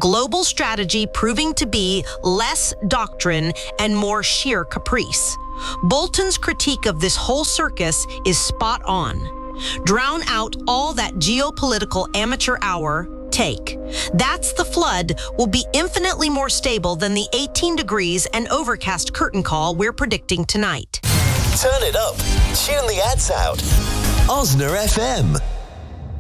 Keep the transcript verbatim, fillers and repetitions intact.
global strategy proving to be less doctrine and more sheer caprice. Bolton's critique of this whole circus is spot on. Drown out all that geopolitical amateur hour, take. That's the flood will be infinitely more stable than the eighteen degrees and overcast curtain call we're predicting tonight. Turn it up. Tune the ads out. Osner F M.